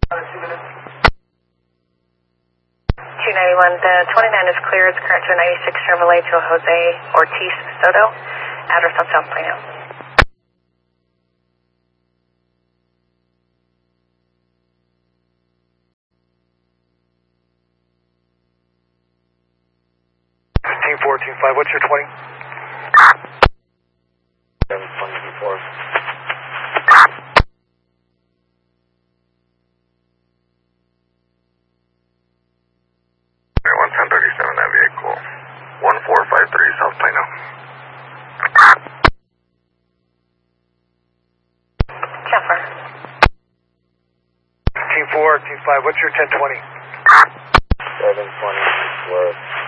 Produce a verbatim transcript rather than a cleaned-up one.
two ninety-one, the twenty-nine is clear. It's current to a ninety-six Chevrolet to a Jose Ortiz Soto. Address on South Plano. fifteen fourteen five, what's your twenty? seven twenty-four. one ten thirty-seven, that vehicle. one four five three South Plano. Jennifer. fifteen fourteen five, what's your ten twenty? seven twenty-four.